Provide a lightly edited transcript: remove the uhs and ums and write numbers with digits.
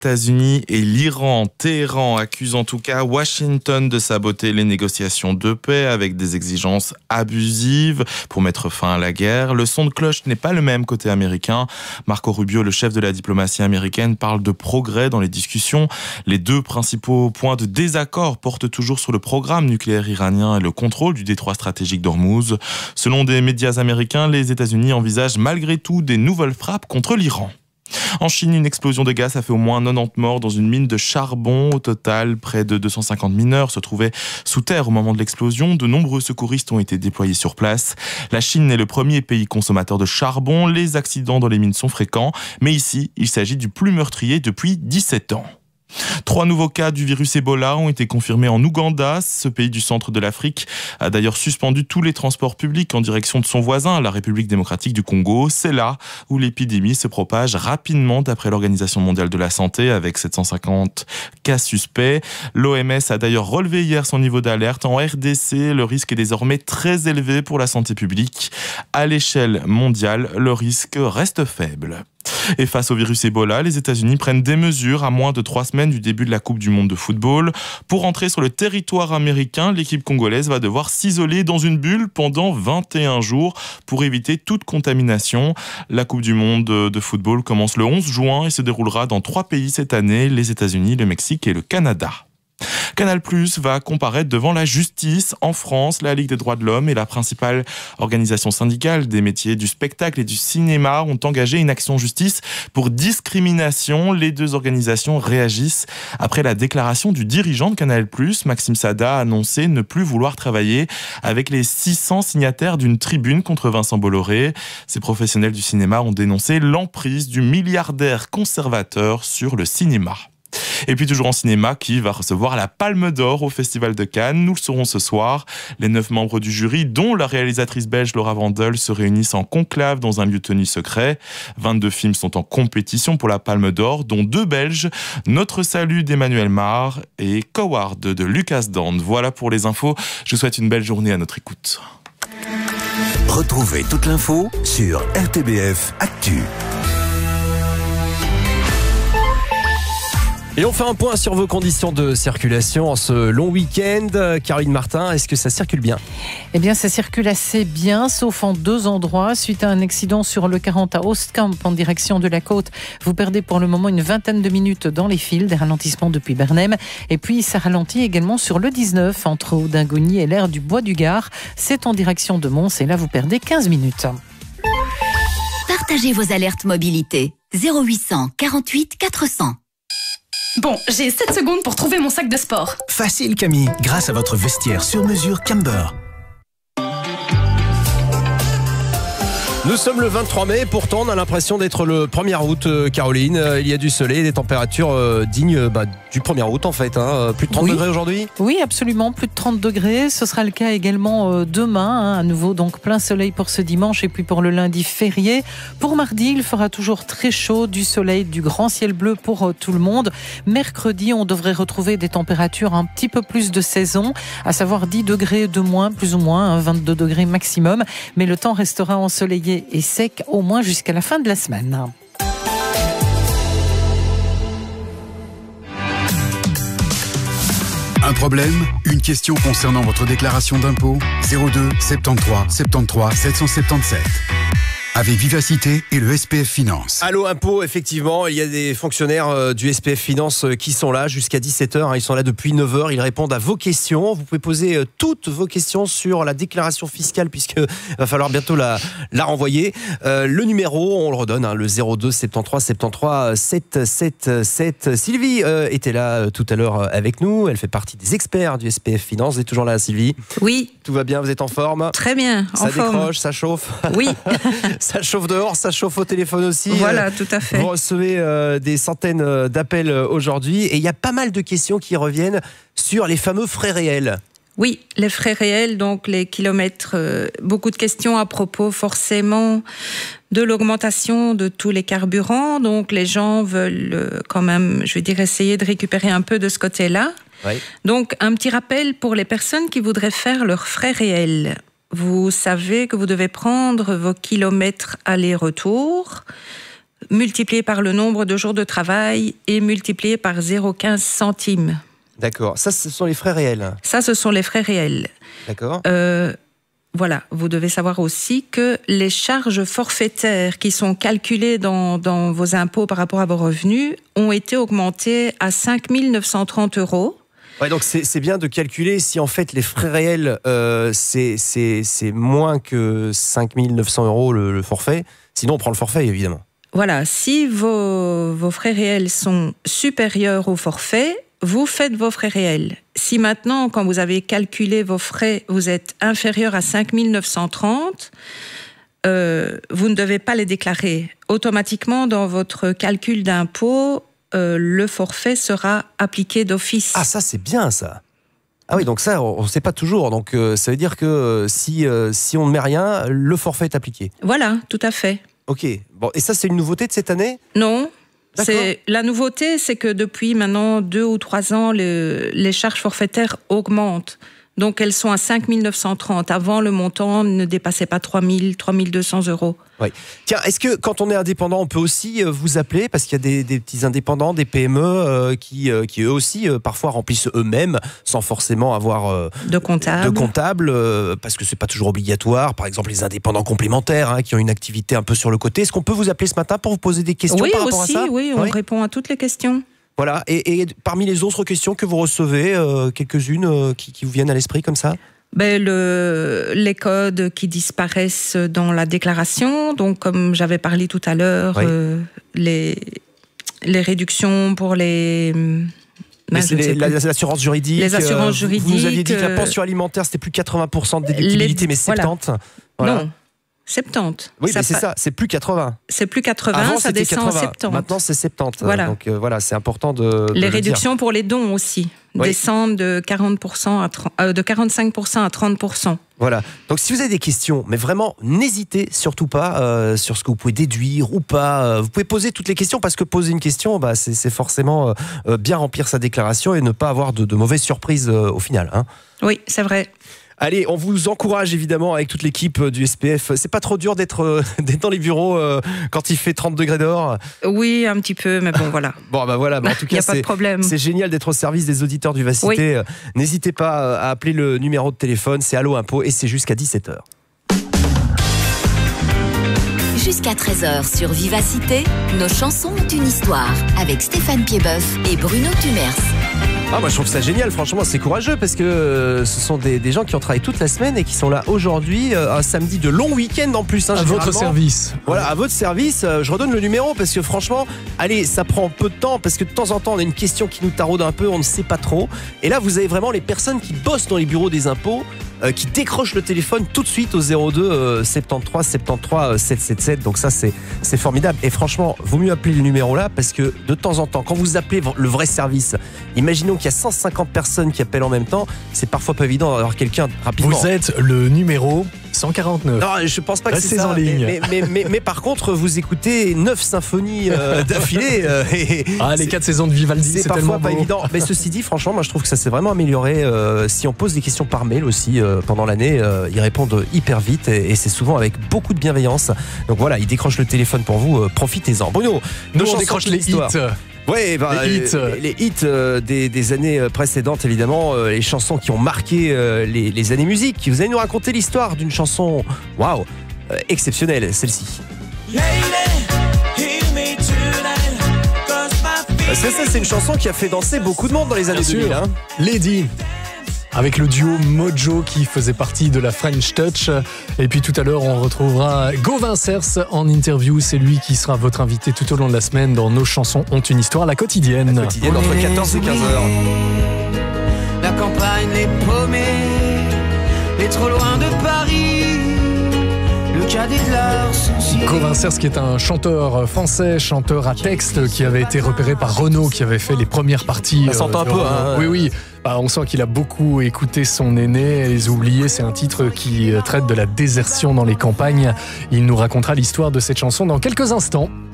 États-Unis et l'Iran. Téhéran accuse en tout cas Washington de saboter les négociations de paix avec des exigences abusives pour mettre fin à la guerre. Le son de cloche n'est pas le même côté américain. Marco Rubio, le chef de la diplomatie américaine, parle de progrès dans les discussions. Les deux principaux points de désaccord portent toujours sur le programme nucléaire iranien et le contrôle du détroit stratégique d'Ormuz. Selon des médias américains, les États-Unis envisagent malgré tout des nouvelles frappes contre l'Iran. En Chine, une explosion de gaz a fait au moins 90 morts dans une mine de charbon. Au total, près de 250 mineurs se trouvaient sous terre au moment de l'explosion. De nombreux secouristes ont été déployés sur place. La Chine est le premier pays consommateur de charbon. Les accidents dans les mines sont fréquents. Mais ici, il s'agit du plus meurtrier depuis 17 ans. 3 nouveaux cas du virus Ebola ont été confirmés en Ouganda. Ce pays du centre de l'Afrique a d'ailleurs suspendu tous les transports publics en direction de son voisin, la République démocratique du Congo. C'est là où l'épidémie se propage rapidement d'après l'Organisation mondiale de la santé avec 750 cas suspects. L'OMS a d'ailleurs relevé hier son niveau d'alerte. En RDC, le risque est désormais très élevé pour la santé publique. À l'échelle mondiale, le risque reste faible. Et face au virus Ebola, les États-Unis prennent des mesures à moins de 3 semaines du début de la Coupe du Monde de football. Pour entrer sur le territoire américain, l'équipe congolaise va devoir s'isoler dans une bulle pendant 21 jours pour éviter toute contamination. La Coupe du Monde de football commence le 11 juin et se déroulera dans 3 pays cette année, les États-Unis, le Mexique et le Canada. Canal+ va comparaître devant la justice. En France, la Ligue des droits de l'homme et la principale organisation syndicale des métiers du spectacle et du cinéma ont engagé une action en justice pour discrimination. Les deux organisations réagissent après la déclaration du dirigeant de Canal+. Maxime Sada a annoncé ne plus vouloir travailler avec les 600 signataires d'une tribune contre Vincent Bolloré. Ces professionnels du cinéma ont dénoncé l'emprise du milliardaire conservateur sur le cinéma. Et puis toujours en cinéma, qui va recevoir la Palme d'Or au Festival de Cannes. Nous le saurons ce soir. Les 9 membres du jury, dont la réalisatrice belge Laura Vandel, se réunissent en conclave dans un lieu tenu secret. 22 films sont en compétition pour la Palme d'Or, dont 2 Belges, Notre Salut d'Emmanuel Mar et Coward de Lucas Dand. Voilà pour les infos. Je vous souhaite une belle journée à notre écoute. Retrouvez toute l'info sur RTBF Actu. Et on fait un point sur vos conditions de circulation en ce long week-end. Caroline Martin, est-ce que ça circule bien ? Eh bien, ça circule assez bien, sauf en 2 endroits. Suite à un accident sur le 40 à Oostkamp en direction de la côte, vous perdez pour le moment une vingtaine de minutes dans les files, des ralentissements depuis Bernheim. Et puis, ça ralentit également sur le 19 entre Audingogny et l'aire du Bois du Gard. C'est en direction de Mons et là, vous perdez 15 minutes. Partagez vos alertes mobilité. 0800 48 400. Bon, j'ai 7 secondes pour trouver mon sac de sport. Facile Camille, grâce à votre vestiaire sur mesure Camber. Nous sommes le 23 mai, pourtant on a l'impression d'être le 1er août, Caroline. Il y a du soleil, des températures dignes du 1er août en fait. Plus de 30 degrés aujourd'hui ? Oui, absolument, plus de 30 degrés. Ce sera le cas également demain. À nouveau, donc plein soleil pour ce dimanche et puis pour le lundi férié. Pour mardi, il fera toujours très chaud, du soleil, du grand ciel bleu pour tout le monde. Mercredi, on devrait retrouver des températures un petit peu plus de saison, à savoir 10 degrés de moins, plus ou moins, 22 degrés maximum. Mais le temps restera ensoleillé et sec au moins jusqu'à la fin de la semaine. Un problème ? Une question concernant votre déclaration d'impôt ? 02 73 73 777. Avec Vivacité et le SPF Finance. Allô Impôt, effectivement, il y a des fonctionnaires du SPF Finance qui sont là jusqu'à 17h. Ils sont là depuis 9h, ils répondent à vos questions. Vous pouvez poser toutes vos questions sur la déclaration fiscale puisqu'il va falloir bientôt la renvoyer. Le numéro, on le redonne, le 02 73 73 777. Sylvie était là tout à l'heure avec nous. Elle fait partie des experts du SPF Finance. Vous êtes toujours là, Sylvie ? Oui. Tout va bien, vous êtes en forme ? Très bien, en forme. Ça décroche, ça chauffe ? Oui. Ça chauffe dehors, ça chauffe au téléphone aussi. Voilà, tout à fait. Vous recevez des centaines d'appels aujourd'hui et il y a pas mal de questions qui reviennent sur les fameux frais réels. Oui, les frais réels, donc les kilomètres. Beaucoup de questions à propos forcément de l'augmentation de tous les carburants. Donc les gens veulent quand même, je veux dire, essayer de récupérer un peu de ce côté-là. Oui. Donc un petit rappel pour les personnes qui voudraient faire leurs frais réels. Vous savez que vous devez prendre vos kilomètres aller-retour, multiplié par le nombre de jours de travail et multiplié par 0,15 centimes. D'accord. Ça, ce sont les frais réels. Ça, ce sont les frais réels. D'accord. Voilà, vous devez savoir aussi que les charges forfaitaires qui sont calculées dans vos impôts par rapport à vos revenus ont été augmentées à 5 930 €. Ouais, donc c'est bien de calculer si en fait les frais réels, c'est moins que 5 900 € le forfait. Sinon, on prend le forfait, évidemment. Voilà, si vos frais réels sont supérieurs au forfait, vous faites vos frais réels. Si maintenant, quand vous avez calculé vos frais, vous êtes inférieur à 5 930, vous ne devez pas les déclarer. Automatiquement, dans votre calcul d'impôt, le forfait sera appliqué d'office. Ah, ça, c'est bien, ça. Ah oui, donc ça, on ne sait pas toujours. Donc, ça veut dire que si on ne met rien, le forfait est appliqué. Voilà, tout à fait. Ok. Bon, et ça, c'est une nouveauté de cette année ? Non. La nouveauté, c'est que depuis maintenant 2 ou 3 ans, les charges forfaitaires augmentent. Donc, elles sont à 5 930. Avant, le montant ne dépassait pas 3 200 €. Oui. Tiens, est-ce que quand on est indépendant, on peut aussi vous appeler ? Parce qu'il y a des petits indépendants, des PME qui eux aussi, parfois remplissent eux-mêmes sans forcément avoir de comptable. Parce que c'est pas toujours obligatoire. Par exemple, les indépendants complémentaires qui ont une activité un peu sur le côté. Est-ce qu'on peut vous appeler ce matin pour vous poser des questions par rapport à ça ? Oui, on répond à toutes les questions. Voilà, et parmi les autres questions que vous recevez, quelques-unes qui vous viennent à l'esprit comme ça ? Les codes qui disparaissent dans la déclaration, donc comme j'avais parlé tout à l'heure, les réductions pour l'assurance juridique. Les assurances juridiques. Vous nous aviez dit que la pension alimentaire, c'était plus 80% de déductibilité, mais 70%. Voilà. Non. 70. Oui, mais c'est ça, c'est plus 80. C'est plus 80, avant, ça descend 80. À 70. Maintenant, c'est 70. Voilà. Donc voilà, c'est important de les réductions pour les dons aussi descendent de 45% à 30%. Voilà. Donc si vous avez des questions, mais vraiment, n'hésitez surtout pas sur ce que vous pouvez déduire ou pas. Vous pouvez poser toutes les questions parce que poser une question, c'est forcément bien remplir sa déclaration et ne pas avoir de mauvaises surprises au final. Hein. Oui, c'est vrai. Allez, on vous encourage évidemment avec toute l'équipe du SPF. C'est pas trop dur d'être dans les bureaux quand il fait 30 degrés dehors ? Oui, un petit peu, mais bon, voilà. Bon, voilà. En tout cas, y a pas de problème. C'est génial d'être au service des auditeurs du Vacité. Oui. N'hésitez pas à appeler le numéro de téléphone, c'est Allo Impôt et c'est jusqu'à 17h. Jusqu'à 13h sur Vivacité, nos chansons ont une histoire avec Stéphane Piedboeuf et Bruno Tumers. Ah, moi je trouve ça génial, franchement c'est courageux parce que ce sont des gens qui ont travaillé toute la semaine et qui sont là aujourd'hui, un samedi de long week-end en plus. À votre service. Voilà, à votre service. Je redonne le numéro parce que franchement, allez, ça prend peu de temps parce que de temps en temps on a une question qui nous taraude un peu, on ne sait pas trop. Et là vous avez vraiment les personnes qui bossent dans les bureaux des impôts, qui décrochent le téléphone tout de suite au 02 73 73 777. Donc ça c'est formidable. Et franchement, vaut mieux appeler le numéro là parce que de temps en temps, quand vous appelez le vrai service, imaginons qu'il y a 150 personnes qui appellent en même temps, c'est parfois pas évident d'avoir quelqu'un rapidement. Vous êtes le numéro 149. Non, je pense pas que c'est ça. En ligne. Mais par contre, vous écoutez 9 symphonies d'affilée. Les 4 saisons de Vivaldi, c'est parfois tellement pas beau. évident. Mais ceci dit, franchement, moi je trouve que ça s'est vraiment amélioré. Si on pose des questions par mail aussi pendant l'année, ils répondent hyper vite et c'est souvent avec beaucoup de bienveillance. Donc voilà, ils décrochent le téléphone pour vous. Profitez-en. Bruno, nous on décroche les hits. Ouais, les hits des années précédentes, évidemment, les chansons qui ont marqué les années musique. Vous allez nous raconter l'histoire d'une chanson, waouh, exceptionnelle, celle-ci. Parce que ça, c'est une chanson qui a fait danser beaucoup de monde dans les années 2000. Hein. Lady. Avec le duo Mojo qui faisait partie de la French Touch. Et puis tout à l'heure, on retrouvera Gauvin Cers en interview. C'est lui qui sera votre invité tout au long de la semaine dans Nos chansons ont une histoire, la quotidienne. La quotidienne entre 14 et 15h. La campagne, les paumés, et trop loin de Paris. Le cadet de l'art sensible. Gauvin Cers qui est un chanteur français, chanteur à texte qui avait été repéré par Renaud, qui avait fait les premières parties. Ça s'entend un peu, hein. Oui. On sent qu'il a beaucoup écouté son aîné. Les Oubliés, c'est un titre qui traite de la désertion dans les campagnes. Il nous racontera l'histoire de cette chanson dans quelques instants.